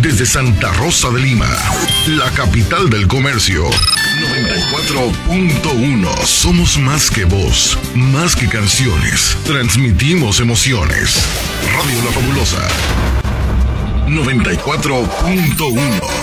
Desde Santa Rosa de Lima, la capital del comercio. 94.1. Somos más que voz, más que canciones. Transmitimos emociones. Radio La Fabulosa. 94.1.